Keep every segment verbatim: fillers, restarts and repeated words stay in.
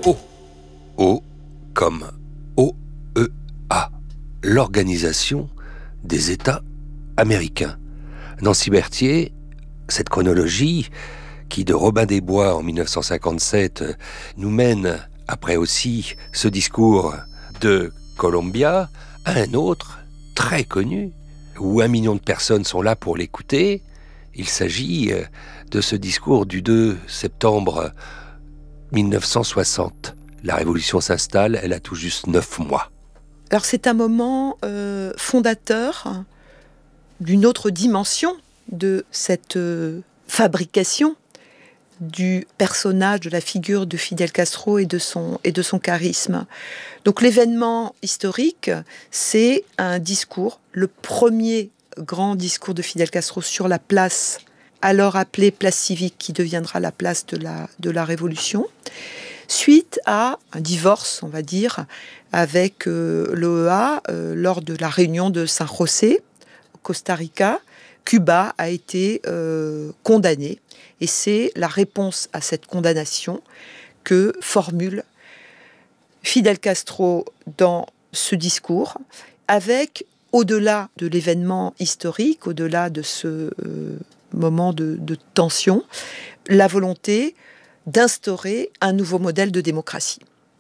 O. O comme O E A, l'Organisation des États américains. Nancy Berthier, cette chronologie qui, de Robin des Bois en dix-neuf cent cinquante-sept, nous mène, après aussi ce discours de Columbia, à un autre très connu, où un million de personnes sont là pour l'écouter. Il s'agit de ce discours du deux septembre dix-neuf cent soixante. La Révolution s'installe, elle a tout juste neuf mois. Alors c'est un moment euh, fondateur d'une autre dimension de cette euh, fabrication du personnage, de la figure de Fidel Castro et de son, et de son charisme. Donc l'événement historique, c'est un discours, le premier grand discours de Fidel Castro sur la place, alors appelée place civique, qui deviendra la place de la, de la Révolution, suite à un divorce, on va dire, avec euh, l'O E A euh, lors de la réunion de San José, au Costa Rica. Cuba a été euh, condamné, et c'est la réponse à cette condamnation que formule Fidel Castro dans ce discours, avec, au-delà de l'événement historique, au-delà de ce euh, moment de, de tension, la volonté d'instaurer un nouveau modèle de démocratie.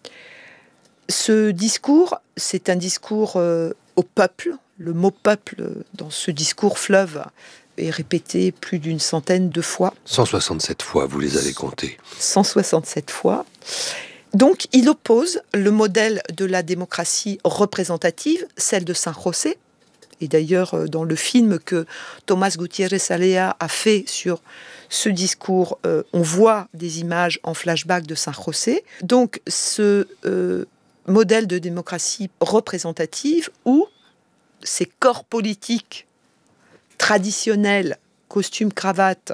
Ce discours, c'est un discours euh, au peuple. Le mot « peuple » dans ce discours fleuve est répété plus d'une centaine de fois. cent soixante-sept fois, vous les avez comptés. cent soixante-sept fois. Donc, il oppose le modèle de la démocratie représentative, celle de San José. Et d'ailleurs, dans le film que Tomás Gutiérrez Alea a fait sur ce discours, euh, on voit des images en flashback de San José. Donc, ce euh, modèle de démocratie représentative où ces corps politiques traditionnels, costume, cravate,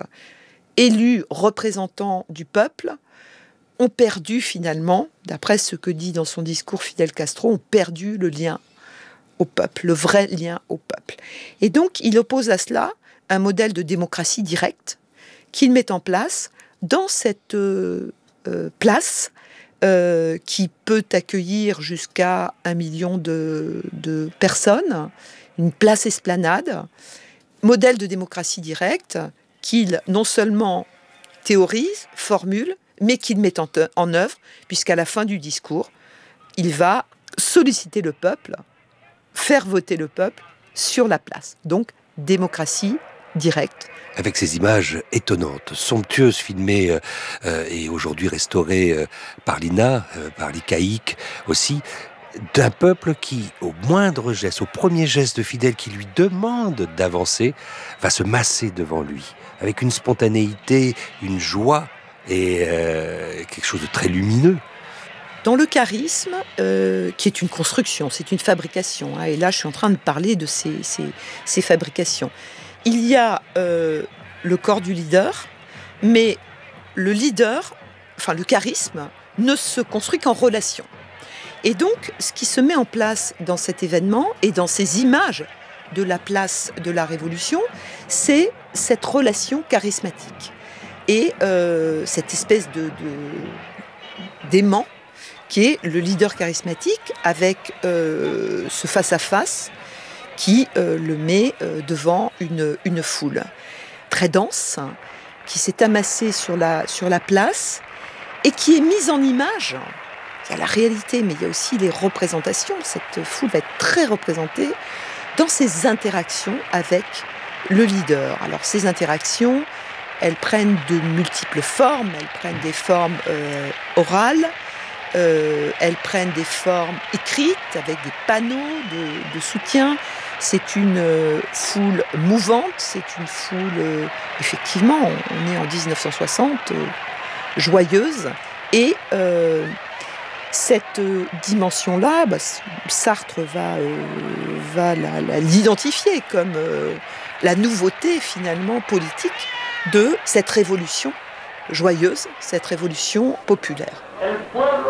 élus représentants du peuple, ont perdu finalement, d'après ce que dit dans son discours Fidel Castro, ont perdu le lien au peuple, le vrai lien au peuple. Et donc, il oppose à cela un modèle de démocratie directe qu'il met en place dans cette euh, euh, place euh, qui peut accueillir jusqu'à un million de, de personnes, une place esplanade, modèle de démocratie directe qu'il non seulement théorise, formule, mais qu'il met en, te- en œuvre, puisqu'à la fin du discours, il va solliciter le peuple, faire voter le peuple sur la place. Donc, démocratie directe. Avec ces images étonnantes, somptueuses, filmées euh, euh, et aujourd'hui restaurées euh, par l'I N A, euh, par l'I C A I C aussi, d'un peuple qui, au moindre geste, au premier geste de Fidel qui lui demande d'avancer, va se masser devant lui, avec une spontanéité, une joie et euh, quelque chose de très lumineux. Dans le charisme, euh, qui est une construction, c'est une fabrication, hein, et là je suis en train de parler de ces, ces, ces fabrications. Il y a euh, le corps du leader, mais le leader, enfin le charisme, ne se construit qu'en relation. Et donc, ce qui se met en place dans cet événement et dans ces images de la place de la Révolution, c'est cette relation charismatique. Et euh, cette espèce de, de, d'aimant qui est le leader charismatique avec euh, ce face-à-face qui euh, le met euh, devant une, une foule très dense, qui s'est amassée sur la, sur la place et qui est mise en image. Il y a la réalité, mais il y a aussi les représentations. Cette foule va être très représentée dans ses interactions avec le leader. Alors ces interactions, elles prennent de multiples formes. Elles prennent des formes euh, orales, euh, elles prennent des formes écrites avec des panneaux de, de soutien. C'est une euh, foule mouvante, c'est une foule, euh, effectivement, on est en dix-neuf cent soixante, euh, joyeuse. Et euh, cette euh, dimension-là, bah, Sartre va, euh, va la, la, l'identifier comme euh, la nouveauté, finalement, politique de cette révolution joyeuse, cette révolution populaire.